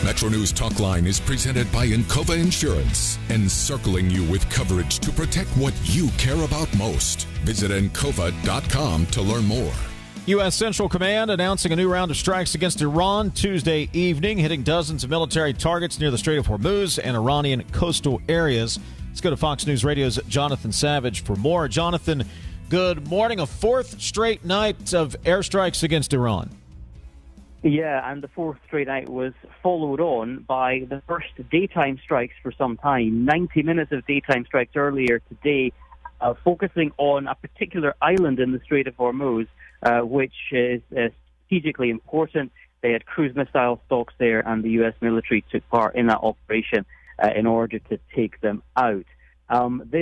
Metro News Talkline is presented by Encova Insurance, encircling you with coverage to protect what you care about most. Visit Encova.com to learn more. U.S. Central Command announcing a new round of strikes against Iran Tuesday evening, hitting dozens of military targets near the Strait of Hormuz and Iranian coastal areas. Let's go to Fox News Radio's Jonathan Savage for more. Jonathan, good morning. A fourth straight night of airstrikes against Iran. Yeah, and the fourth straight night was followed on by the first daytime strikes for some time. 90 minutes of daytime strikes earlier today, focusing on a particular island in the Strait of Hormuz, which is strategically important. They had cruise missile stocks there, and the U.S. military took part in that operation in order to take them out. This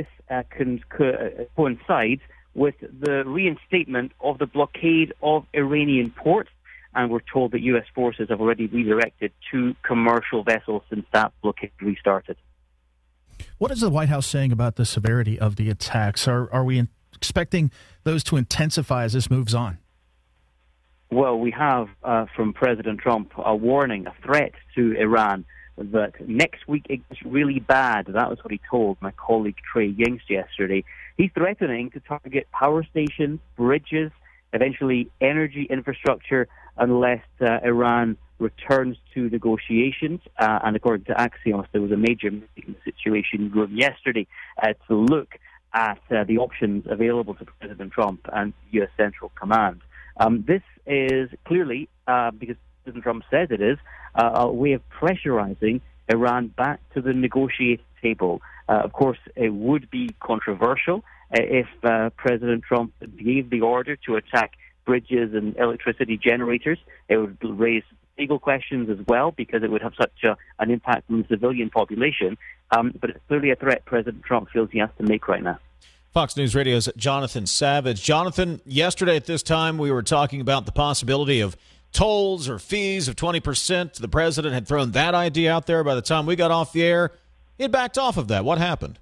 coincides with the reinstatement of the blockade of Iranian ports, and we're told that U.S. forces have already redirected 2 commercial vessels since that blockade restarted. What is the White House saying about the severity of the attacks? Are we expecting those to intensify as this moves on? Well, we have from President Trump a warning, a threat to Iran that next week it gets really bad. That was what he told my colleague Trey Yingst yesterday. He's threatening to target power stations, bridges, eventually energy infrastructure, unless Iran returns to negotiations. And according to Axios, there was a major meeting in the Situation Room yesterday to look at the options available to President Trump and U.S. Central Command. This is clearly, because President Trump says it is, a way of pressurizing Iran back to the negotiating table. Of course, it would be controversial if President Trump gave the order to attack bridges and electricity generators. It would raise legal questions as well, because it would have such an impact on the civilian population. But it's clearly a threat President Trump feels he has to make right now. Fox News Radio's Jonathan Savage. Jonathan, yesterday at this time we were talking about the possibility of tolls or fees of 20%. The president had thrown that idea out there. By the time we got off the air, he had backed off of that. What happened?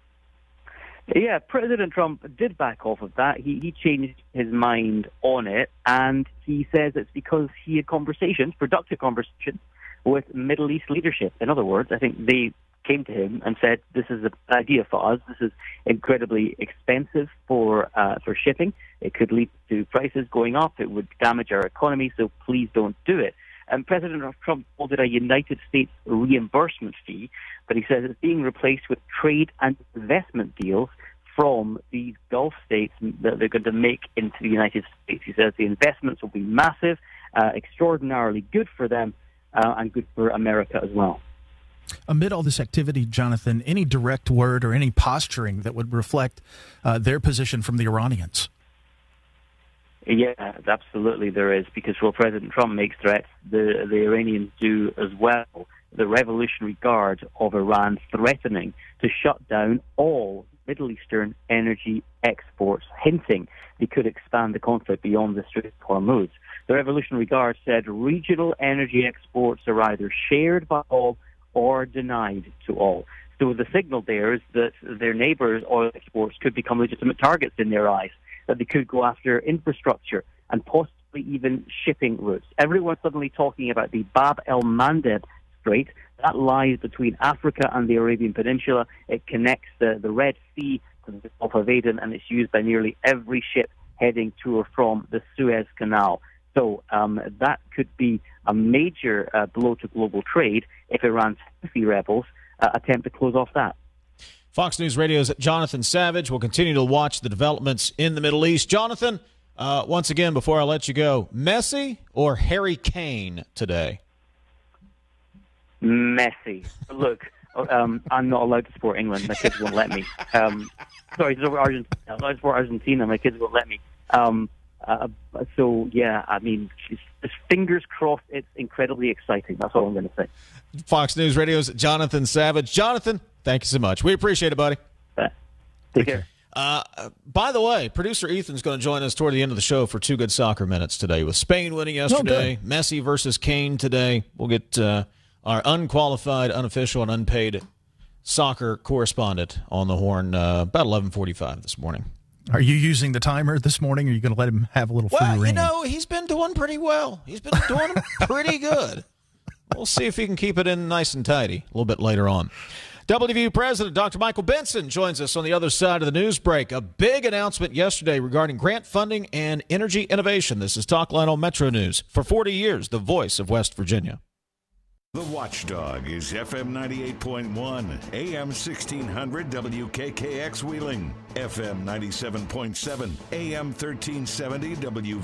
Yeah, President Trump did back off of that. He changed his mind on it, and he says it's because he had productive conversations, with Middle East leadership. In other words, I think they came to him and said, this is an idea for us. This is incredibly expensive for shipping. It could lead to prices going up. It would damage our economy, so please don't do it. And President Trump called it a United States reimbursement fee, but he says it's being replaced with trade and investment deals from these Gulf states that they're going to make into the United States. He says the investments will be massive, extraordinarily good for them, and good for America as well. Amid all this activity, Jonathan, any direct word or any posturing that would reflect their position from the Iranians? Yeah, absolutely there is, because while President Trump makes threats, the Iranians do as well. The Revolutionary Guard of Iran threatening to shut down all Middle Eastern energy exports, hinting they could expand the conflict beyond the Strait of Hormuz. The Revolutionary Guard said regional energy exports are either shared by all or denied to all. So the signal there is that their neighbors' oil exports could become legitimate targets in their eyes, that they could go after infrastructure and possibly even shipping routes. Everyone's suddenly talking about the Bab el-Mandeb Strait. That lies between Africa and the Arabian Peninsula. It connects the Red Sea to the Gulf of Aden, and it's used by nearly every ship heading to or from the Suez Canal. So that could be a major blow to global trade if Iran's Houthi rebels attempt to close off that. Fox News Radio's Jonathan Savage will continue to watch the developments in the Middle East. Jonathan, once again, before I let you go, Messi or Harry Kane today? Messi. Look, I'm not allowed to support England. My kids won't let me. Sorry, Argentina. I'm allowed to support Argentina. My kids won't let me. So, yeah, I mean, just fingers crossed. It's incredibly exciting. That's all I'm going to say. Fox News Radio's Jonathan Savage. Jonathan, thank you so much. We appreciate it, buddy. Take care. By the way, producer Ethan's going to join us toward the end of the show for Two Good Soccer Minutes today. With Spain winning yesterday, Messi versus Kane today. We'll get our unqualified, unofficial, and unpaid soccer correspondent on the horn about 11:45 this morning. Are you using the timer this morning, or are you going to let him have a little free reign? Well, he's been doing pretty well. He's been doing pretty good. We'll see if he can keep it in nice and tidy a little bit later on. WVU President Dr. Michael Benson joins us on the other side of the news break. A big announcement yesterday regarding grant funding and energy innovation. This is Talkline on Metro News. For 40 years, the voice of West Virginia. The Watchdog is FM 98.1, AM 1600 WKKX Wheeling, FM 97.7, AM 1370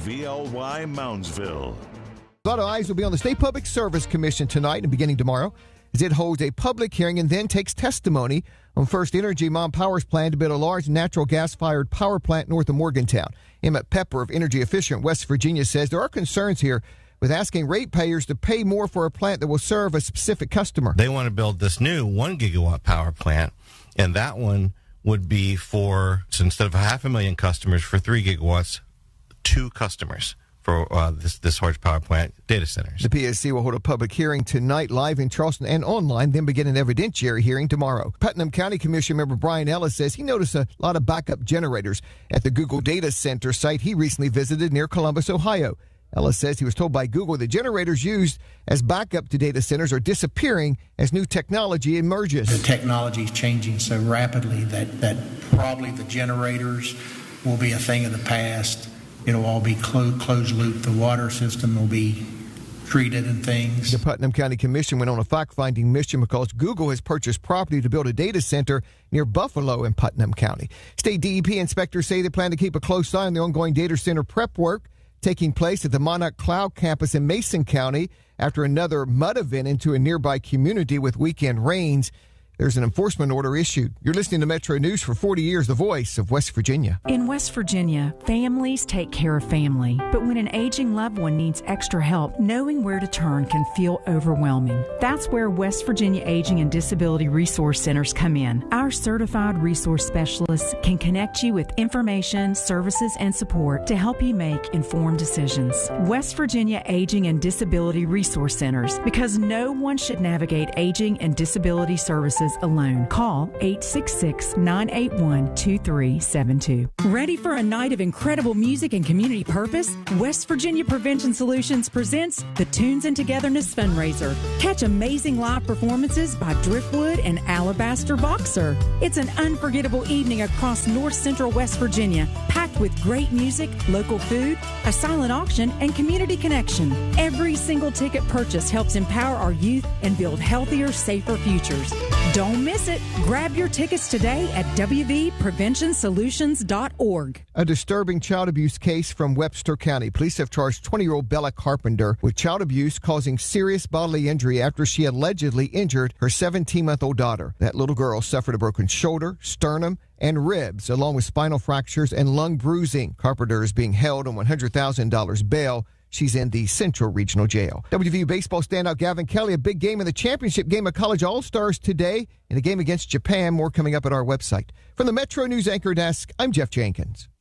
WVLY Moundsville. A lot of eyes will be on the State Public Service Commission tonight and beginning tomorrow, as it holds a public hearing and then takes testimony on First Energy Mon Power's plan to build a large natural gas-fired power plant north of Morgantown. Emmett Pepper of Energy Efficient West Virginia says there are concerns here with asking ratepayers to pay more for a plant that will serve a specific customer. They want to build this new 1 gigawatt power plant, and that one would be for, so instead of 500,000 customers for 3 gigawatts, 2 customers for this large power plant data centers. The PSC will hold a public hearing tonight live in Charleston and online, then begin an evidentiary hearing tomorrow. Putnam County Commission member Brian Ellis says he noticed a lot of backup generators at the Google data center site he recently visited near Columbus, Ohio. Ellis says he was told by Google that generators used as backup to data centers are disappearing as new technology emerges. The technology is changing so rapidly that probably the generators will be a thing of the past. It'll all be closed loop. The water system will be treated and things. The Putnam County Commission went on a fact-finding mission because Google has purchased property to build a data center near Buffalo in Putnam County. State DEP inspectors say they plan to keep a close eye on the ongoing data center prep work taking place at the Monarch Cloud campus in Mason County after another mud event into a nearby community with weekend rains. There's an enforcement order issued. You're listening to Metro News for 40 years, the voice of West Virginia. In West Virginia, families take care of family. But when an aging loved one needs extra help, knowing where to turn can feel overwhelming. That's where West Virginia Aging and Disability Resource Centers come in. Our certified resource specialists can connect you with information, services, and support to help you make informed decisions. West Virginia Aging and Disability Resource Centers, because no one should navigate aging and disability services alone. Call 866-981-2372. Ready for a night of incredible music and community purpose? West Virginia Prevention Solutions presents the Tunes and Togetherness Fundraiser. Catch amazing live performances by Driftwood and Alabaster Boxer. It's an unforgettable evening across North Central West Virginia, packed with great music, local food, a silent auction, and community connection. Every single ticket purchased helps empower our youth and build healthier, safer futures. Don't miss it. Grab your tickets today at wvpreventionsolutions.org. A disturbing child abuse case from Webster County. Police have charged 20-year-old Bella Carpenter with child abuse causing serious bodily injury after she allegedly injured her 17-month-old daughter. That little girl suffered a broken shoulder, sternum, and ribs, along with spinal fractures and lung bruising. Carpenter is being held on $100,000 bail. She's in the Central Regional Jail. WVU baseball standout Gavin Kelly, a big game in the championship game of College All-Stars today, and a game against Japan. More coming up at our website. From the Metro News Anchor Desk, I'm Jeff Jenkins.